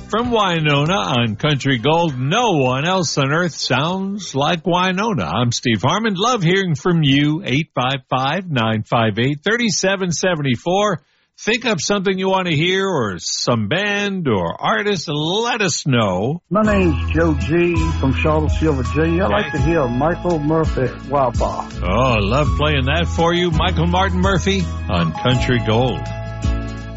from Winona on Country Gold. No one else on earth sounds like Winona. I'm Steve Harmon. Love hearing from you. 855-958-3774. Think of something you want to hear or some band or artist, let us know. My name's Joe G. from Charlottesville, Virginia. I'd like to hear Michael Murphy, Wild Bar. Oh, I love playing that for you. Michael Martin Murphy on Country Gold.